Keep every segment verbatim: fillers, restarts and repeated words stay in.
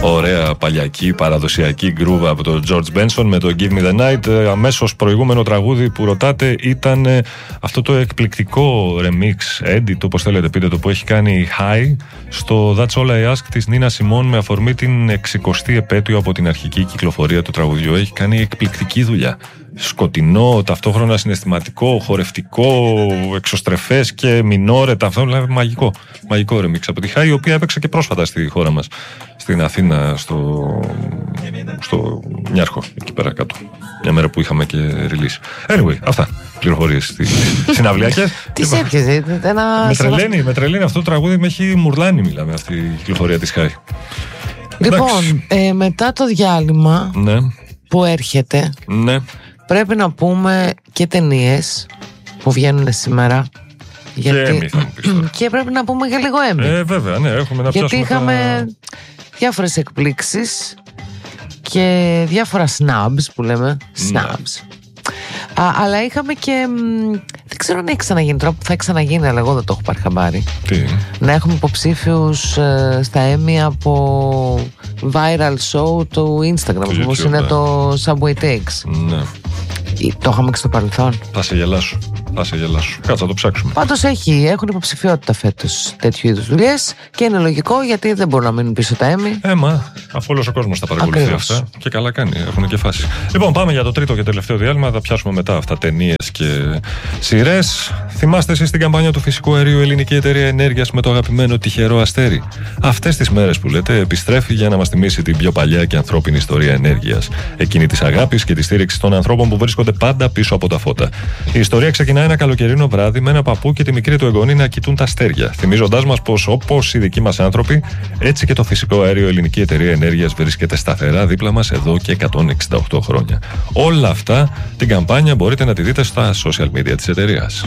Ωραία παλιακή παραδοσιακή γκρούβα από τον George Benson με το Give Me The Night. Αμέσως προηγούμενο τραγούδι που ρωτάτε ήταν αυτό το εκπληκτικό remix, edit, όπως θέλετε πείτε το, που έχει κάνει High στο That's All I Ask της Νίνα Σιμών με αφορμή την εξηκοστή επέτειο από την αρχική κυκλοφορία του τραγουδιού. Έχει κάνει εκπληκτική δουλειά. Σκοτεινό, ταυτόχρονα συναισθηματικό, χορευτικό, εξωστρεφές και μινόρετα. Αυτό δηλαδή μαγικό. Μαγικό remix από τη Χάη, η οποία έπαιξε και πρόσφατα στη χώρα μας, στην Αθήνα, στο, στο Νιάρχο, εκεί πέρα κάτω. Μια μέρα που είχαμε και release. Anyway, αυτά. Πληροφορίες στις συναυλιακές. Τι σε έπιασε, ένα. Με τρελαίνει, με τρελαίνει αυτό το τραγούδι, με έχει μουρλάνει, μιλάμε, αυτή η κυκλοφορία της Χάη. Λοιπόν, ε, μετά το διάλειμμα, ναι, που έρχεται, ναι, πρέπει να πούμε και ταινίες που βγαίνουν σήμερα. Γιατί... Και Έμι θα μου πεις τώρα. Και πρέπει να πούμε και λίγο Έμι. Ε, βέβαια, ναι, έχουμε να γιατί πιάσουμε. Γιατί είχαμε τα... διάφορες εκπλήξεις και διάφορα snubs που λέμε. Snubs. Ναι. Α, αλλά είχαμε και. Δεν ξέρω αν έχει ξαναγίνει τώρα, που θα ξαναγίνει, αλλά εγώ δεν το έχω πάρει χαμπάρι. Τι? Να έχουμε υποψήφιους ε, στα Emmy από viral show του Instagram, όπως είναι το Subway Takes. Ναι. Το είχαμε και στο παρελθόν. Θα σε γελάσω. Θα σε γελάσω. Κάτσε να το ψάξουμε. Πάντως έχει, έχουν υποψηφιότητα φέτος τέτοιου είδους δουλειές και είναι λογικό γιατί δεν μπορούν να μείνουν πίσω τα Emmy. Ε, μα, αφού όλος ο κόσμος τα παρακολουθεί. Ακριβώς. Αυτά. Και καλά κάνει, έχουν και φάση. Λοιπόν, πάμε για το τρίτο και τελευταίο διάλειμμα. Θα πιάσουμε μετά αυτά ταινίες και σειρές. Θυμάστε εσείς την καμπάνια του φυσικού αερίου Ελληνική Εταιρεία Ενέργειας με το αγαπημένο τυχερό αστέρι? Αυτές τις μέρες που λέτε επιστρέφει για να μας θυμίσει την πιο παλιά και ανθρώπινη ιστορία ενέργειας. Εκείνη της αγάπης και της στήριξης των ανθρώπων που βρίσκονται πάντα πίσω από τα φώτα. Η ιστορία ξεκινάει ένα καλοκαιρινό βράδυ με ένα παππού και τη μικρή του εγγονή να κοιτούν τα αστέρια, θυμίζοντάς μας πως όπως οι δικοί μας άνθρωποι, έτσι και το φυσικό αέριο Ελληνική Εταιρεία Ενέργειας βρίσκεται σταθερά δίπλα μας εδώ και εκατόν εξήντα οκτώ χρόνια. Όλα αυτά την καμπάνια μπορείτε να τη δείτε στα social media της εταιρείας.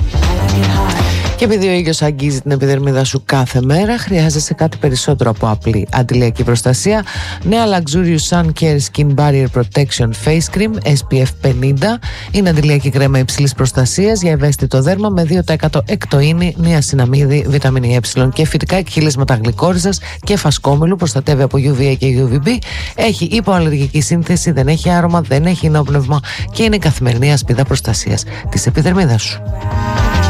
Και επειδή ο ήλιος αγγίζει την επιδερμίδα σου κάθε μέρα, χρειάζεσαι κάτι περισσότερο από απλή αντιλιακή προστασία. Νέα Luxurious Sun Care Skin Barrier Protection Face Cream ες πι εφ πενήντα είναι αντιλιακή κρέμα υψηλής προστασίας για ευαίσθητο δέρμα με δύο τοις εκατό εκτοΐνη, νιασιναμίδη, βιταμίνη Ε και φυτικά εκχυλίσματα γλυκόριζας και φασκόμηλου. Προστατεύει από γιου βι έι και γιου βι μπι. Έχει υποαλλεργική σύνθεση, δεν έχει άρωμα, δεν έχει ενόπνευμα και είναι η καθημερινή ασπίδα προστασίας της επιδερμίδας σου.